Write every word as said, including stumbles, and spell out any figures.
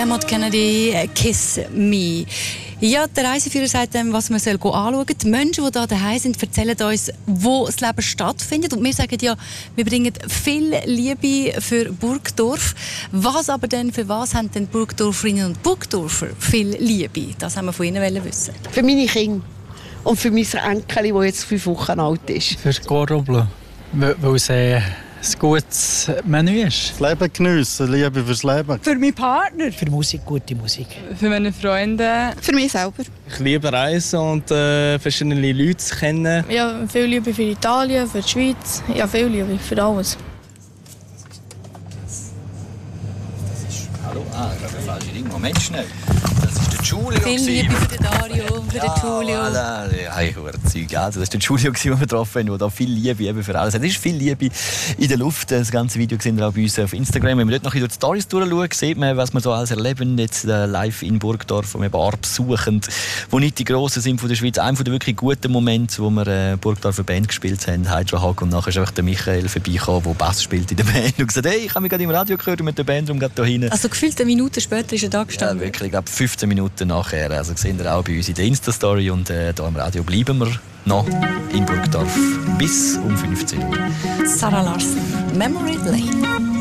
Dermot Kennedy, «Kiss Me». Ja, der Reiseführer sagt dem, was man soll anschauen soll. Die Menschen, die hier daheim sind, erzählen uns, wo das Leben stattfindet. Und wir sagen ja, wir bringen viel Liebe für Burgdorf. Was aber denn, für was haben denn Burgdorferinnen und Burgdorfer viel Liebe? Das haben wir von Ihnen wissen. Für meine Kinder und für mein Enkel, das jetzt fünf Wochen alt ist. Für Coroblo, weil es äh, ein gutes Menü ist. Das Leben geniessen, Liebe fürs Leben. Für meinen Partner. Für Musik, gute Musik. Für meine Freunde. Für mich selber. Ich liebe Reisen und äh, verschiedene Leute kennen. Ja, viel Liebe für Italien, für die Schweiz. Ja, viel Liebe für alles. Hallo, ah, ich habe einen falschen Ding. Moment schnell. Das ist der Giulio. Viel Liebe für den Dario und für ja, den Giulio. Voilà. Ja, ich höre Zeug. Also, das war der Giulio, den wir getroffen haben, der da viel Liebe eben für alles hat. Es ist viel Liebe in der Luft. Das ganze Video sehen wir auch bei uns auf Instagram. Wenn man dort noch durch die Storys durchschauen, sieht man, was wir so alles erleben. Jetzt äh, live in Burgdorf, wo wir Bar besuchen, wo nicht die Grossen sind von der Schweiz. Einer der wirklich guten Momente, wo wir äh, Burgdorfer Band gespielt haben, Hydra Hug. Und nachher ist einfach der Michael vorbeigekommen, der Bass spielt in der Band. Und gesagt, hey, ich habe mich gerade im Radio gehört mit der Band, darum geht da hin. Also gefühlt eine Minute später ist er da gestanden? Ja, wirklich, ich glaube fünfzehn Minuten nachher. Also sehen wir auch bei uns in der Insta-Story und äh, hier im Radio bleiben wir noch in Burgdorf bis um fünfzehn Uhr. Sarah Larsen, Memory Lane.